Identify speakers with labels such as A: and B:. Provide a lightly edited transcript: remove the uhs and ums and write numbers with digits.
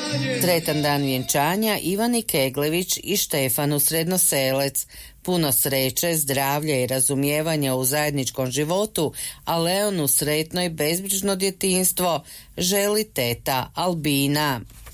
A: Sretan dan vjenčanja Ivani Keglević i Štefanu Srednoselec. Puno sreće, zdravlja i razumijevanja u zajedničkom životu, a Leonu sretno i bezbrižno djetinjstvo želi teta Albina.